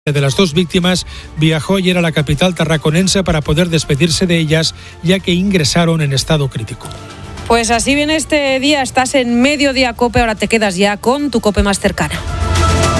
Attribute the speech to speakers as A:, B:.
A: de las dos víctimas viajó ayer a la capital tarraconense para poder despedirse de ellas, ya que ingresaron en estado crítico.
B: Pues así viene este día, estás en Mediodía Cope, ahora te quedas ya con tu Cope más cercana.